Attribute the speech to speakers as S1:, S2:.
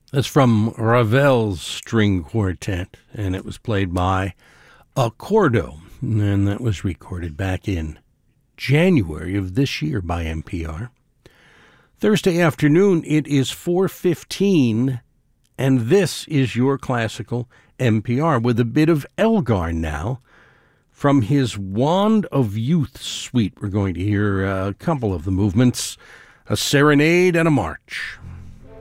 S1: That's from Ravel's string quartet, and it was played by Accordo, and that was recorded back in January of this year by NPR. Thursday afternoon, it is 4:15, and this is your classical NPR with a bit of Elgar now from his Wand of Youth suite. We're going to hear a couple of the movements, a serenade and a march.